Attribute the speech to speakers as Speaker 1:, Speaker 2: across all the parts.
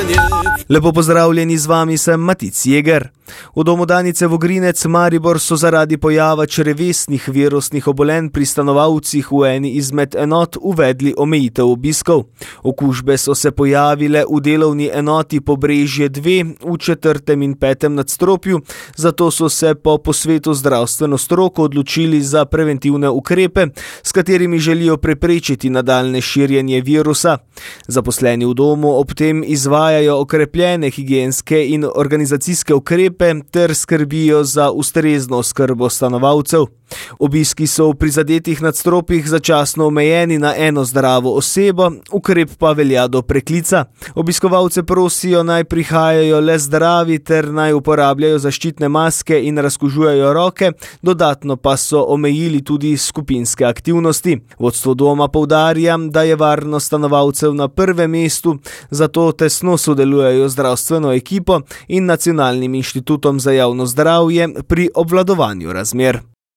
Speaker 1: Lepo pozdravljeni, z vami sem Matic Jeger. V domu Danice Vogrinec Maribor so zaradi pojava črevesnih virusnih obolenj pri stanovalcih v eni izmed enot uvedli omejitev obiskov. Okužbe so se pojavile v delovni enoti Pobrežje 2 v 4. in 5. nadstropju, zato so se po posvetu zdravstveno stroko odločili za preventivne ukrepe, s katerimi želijo preprečiti nadaljnje širjenje virusa. Zaposleni v domu ob tem izvajajo okrepljene higienske in organizacijske ukrepe ter skrbijo za ustrezno oskrbo stanovalcev. Obiski so v prizadetih nadstropjih začasno omejeni na eno zdravo osebo, ukrep pa velja do preklica. Obiskovalce prosijo, naj prihajajo le zdravi ter naj uporabljajo zaščitne maske in razkužujejo roke, dodatno pa so omejili tudi skupinske aktivnosti. Vodstvo doma poudarja, da je varnost stanovalcev na prvem mestu, zato tesno sodelujejo z zdravstveno ekipo in Nacionalnim inštitutom za javno zdravje pri obvladovanju razmer.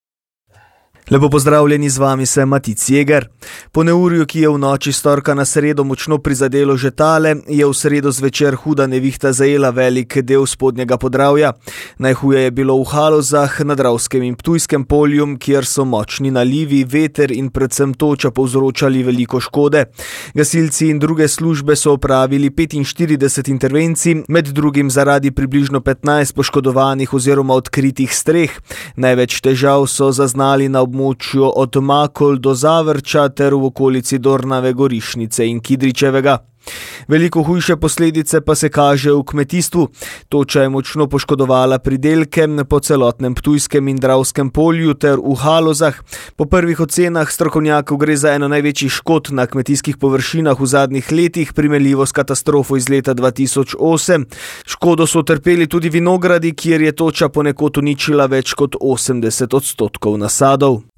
Speaker 1: Lepo pozdravljeni, z vami sem Matic Jeger. Po neurju, ki je v noči s torka na sredo močno prizadelo Žetale, je v sredo zvečer huda nevihta zajela velik del spodnjega Podravja. Najhuje je bilo v Halozah, na Dravskem in Ptujskem polju, kjer so močni nalivi, veter in predvsem toča povzročali veliko škode. Gasilci in druge službe so opravili 45 intervencij, med drugim zaradi približno 15 poškodovanih oziroma odkritih streh. Največ težav so zaznali na območju od Makol do Zavrča ter v okolici Dornave, Gorišnice in Kidričevega. Veliko hujše posledice pa se kaže v kmetijstvu. Toča je močno poškodovala pridelke po celotnem Ptujskem in Dravskem polju ter v Halozah. Po prvih ocenah strokovnjakov gre za eno največjih škod na kmetijskih površinah v zadnjih letih, primerljivo s katastrofo iz leta 2008. Škodo so utrpeli tudi vinogradi, kjer je toča ponekod uničila več kot 80% nasadov.